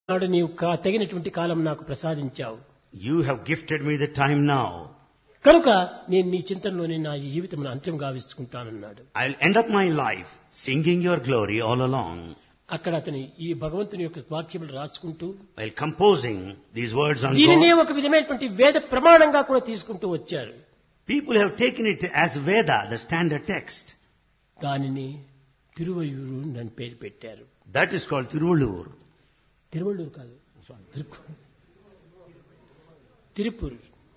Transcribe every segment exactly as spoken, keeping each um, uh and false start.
నాడు నీవు కా- తగినటువంటి కాలం నాకు ప్రసాదించావు. You have gifted me the time now. కనుక నేను నీ చింతనలోనే నా జీవితం అంత్యం గావించుకుంటానన్నాడు. I'll end up my life singing your glory all along. అక్కడ అతని ఈ భగవంతుని యొక్క వాక్యములు రాసుకుంటూ While composing these words on దీనినే God, ఒక విధమైనటువంటి వేద ప్రమాణంగా కూడా తీసుకుంటూ వచ్చారు. people have taken it as Veda, the standard text. దానిని తిరువయూరు నన్ను పేరు పెట్టారు. That is called Tiruvallur. Tiruvallur కాదు, తిరుకు తిరుపూరు.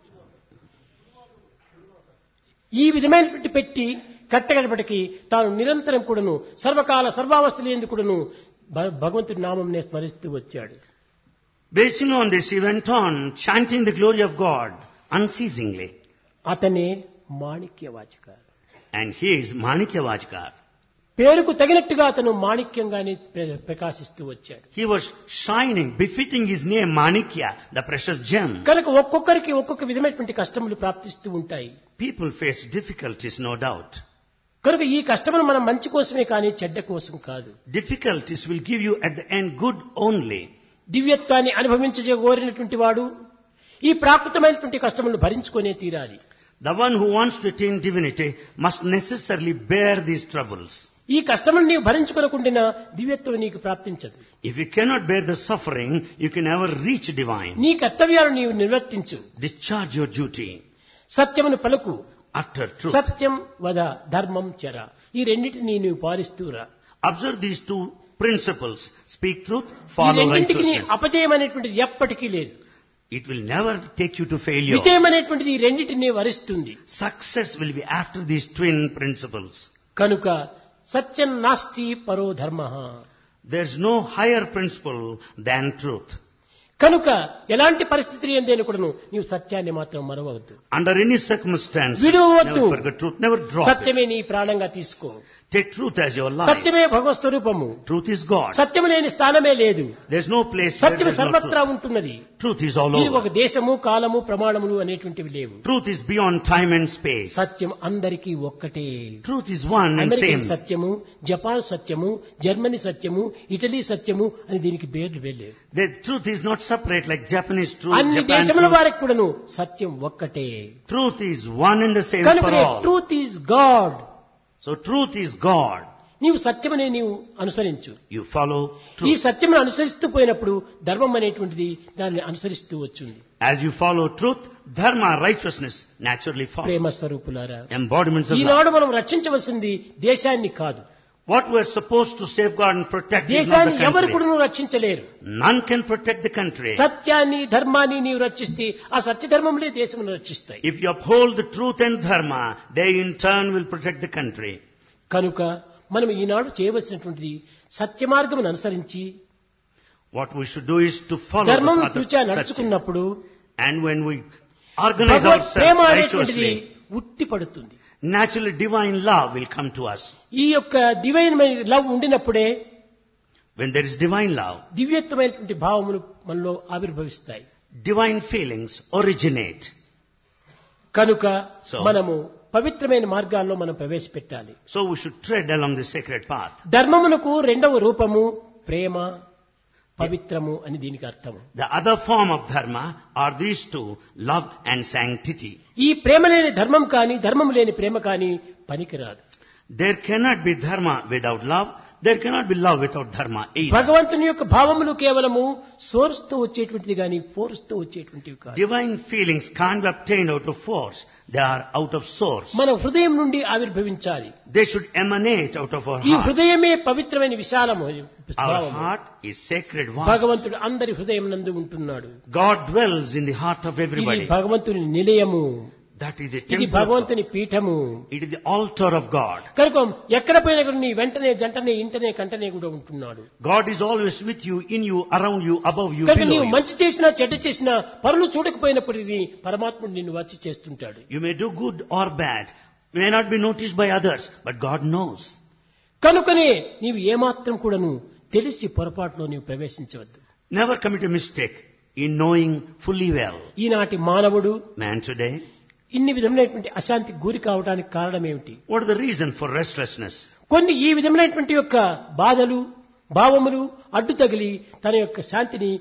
ఈ విధమైనటువంటి పెట్టి కట్టగడపటికి తాను నిరంతరం కూడాను సర్వకాల సర్వావస్థలందు కూడాను భ- భగవంతుడి నామంనే స్మరిస్తూ వచ్చాడు. Basing on this, he went on chanting the glory of God unceasingly. అతనే మాణిక్యవాచక. And he is Manikya Vachkar. పేరుకు తగినట్టుగా అతను మాణిక్యంగానే ప్ర- ప్రకాశిస్తూ వచ్చాడు. He was shining, befitting his name Manikya, the precious gem. కనుక ఒక్కొక్కరికి ఒక్కొక్క విధమైనటువంటి కష్టములు ప్రాప్తిస్తూ ఉంటాయి. People face difficulties, no doubt. కనుక ఈ కష్టములు మనం మంచి కోసమే కానీ చెడ్డ కోసం కాదు. Difficulties will give you at the end good only. దివ్యత్వాన్ని అనుభవించగోరినటువంటి వాడు ఈ ప్రాకృతమైనటువంటి కష్టములను భరించుకొనే తీరాలి. The one who wants to attain divinity must necessarily bear these troubles. ఈ కష్టములను నీవు భరించుకొనకుండా దివ్యత్వం నీకు ప్రాప్తించదు. If you cannot bear the suffering, you can never reach divine. నీ కర్తవ్యాలను నీవు నిర్వర్తించు. Discharge your duty. సత్యమును పలుకు, Utter truth. సత్యం వద, ధర్మం చర. ఈ రెండింటినీ నీవు పాలిస్తూరా. Observe these two principles. Speak truth, ఈ follow రెండింటికి నీ righteousness. అపజయం అనేటువంటిది ఎప్పటికీ లేదు. It will never take you to failure. విజయం అనేటువంటిది ఈ రెండింటినీ వరిస్తుంది. Success will be after these twin principles. కనుక సత్యం నాస్తి పరో ధర్మః. There's no higher principle than truth. కనుక ఎలాంటి పరిస్థితి ఎందైనా కూడాను నీవు సత్యాన్ని మాత్రం మరవవద్దు. Under any circumstances, విడువవద్దు. never forget truth, never drop it. సత్యమే నీ ప్రాణంగా తీసుకో. Take truth as your life. సత్యమే భగవత్ స్వరూపము. Truth is God. సత్యము లేని స్థానమే లేదు. There's no place where సత్యము there's no సర్వత్రా truth. ఉంటున్నది. Truth is all ఇది ఒక over. దేశము, కాలము, ప్రమాణములు అనేటువంటివి లేవు. Truth is beyond time and space. సత్యం అందరికీ ఒక్కటే. Truth is one and American same. సత్యము, జపాన్ సత్యము, జర్మనీ సత్యము, ఇటలీ సత్యము అని దీనికి పేర్లు వెళ్ళేవి. The truth is not separate like Japanese truth, అన్ని Japan దేశముల truth. వారికి కూడాను సత్యం ఒక్కటే. Truth is one and the same for కనుకనే all. Truth is God. So truth is God. నీవు సత్యమనే నీవు అనుసరించు. You follow ఈ truth. సత్యమును అనుసరిస్తూ పోయినప్పుడు ధర్మం అనేటువంటిది దాన్ని అనుసరిస్తూ వచ్చింది. As you follow truth, dharma, righteousness naturally Prema follows. స్వరూపులారా, Embodiments of love. ఈనాడు మనం రక్షించవలసింది దేశాన్ని కాదు. What we're supposed to safeguard and protect is not దేశాన్ని the ఎవరు country. కూడా రక్షించలేరు. None can protect the country. సత్యాన్ని ధర్మాన్ని నీవు రక్షిస్తే ఆ సత్యధర్మములే దేశమును రక్షిస్తాయి. If you uphold the truth and dharma, they in turn will protect the country. కనుక మనం ఈనాడు చేయవలసినటువంటిది సత్య మార్గమును అనుసరించి What we should do is to follow the ధర్మం path of తూచా Satya. నడుచుకున్నప్పుడు And when we organize Bhagwat Prema ourselves అనేటువంటిది righteously, ఉట్టి పడుతుంది. naturally divine love will come to us. ఈ యొక్క డివైన్ లవ్ ఉండినప్పుడే When there is divine love, దివ్యత్వమైనటువంటి భావములు మనలో ఆవిర్భవిస్తాయి. divine feelings originate. కనుక So- మనము పవిత్రమైన మార్గాల్లో మనం ప్రవేశపెట్టాలి. So we should tread along the sacred path. ధర్మమునకు రెండవ రూపము ప్రేమ, పవిత్రము అని దీనికి అర్థము. The other form of dharma are these two, love and sanctity. ఈ ప్రేమ లేని ధర్మం కానీ ధర్మము లేని ప్రేమ కానీ పనికిరాదు. There cannot be dharma without love. There cannot be love without dharma either. భగవంతుని యొక్క భావములు కేవలము సోర్స్ తో వచ్చేటువంటిది కానీ ఫోర్స్ తో వచ్చేటువంటివి కాదు. Divine feelings can't be obtained out of force. They are out of source. మన హృదయం నుండి ఆవిర్భవించాలి. They should emanate out of our ఈ heart. హృదయమే పవిత్రమైన విశాలము. Our heart is sacred vast. భగవంతుడు అందరి హృదయం నందు ఉంటున్నాడు. God dwells in the heart of ఇది everybody. భగవంతుని నిలయము. That is the ఇది temple of God. భగవంతుని Peetham. It is the altar of God. కనుక ఎక్కడ పోయినా కూడా నీ వెంటనే జంటనే ఇంటనే కంటనే కూడా ఉంటున్నాడు. God is always with you, in you, around you, above you, కనుక below నీవు you. మంచి చేసినా చెడ్డ చేసినా పరులు చూడకపోయినప్పటికీ పరమాత్ముడు నిన్ను వచ్చి చేస్తుంటాడు. You may do good or bad. You may not be noticed by others, but God knows. కనుకనే నీవు ఏమాత్రం కూడాను తెలిసి పొరపాటులో నీవు ప్రవేశించవద్దు. Never commit a mistake in knowing fully well. ఈనాటి మానవుడు Man today, ఇన్ని విధమైనటువంటి అశాంతికి గురి కావడానికి కారణం ఏమిటి? what is the reason for restlessness? కొన్ని ఈ విధమైనటువంటి యొక్క బాధలు భావములు అడ్డు తగిలి తన యొక్క శాంతిని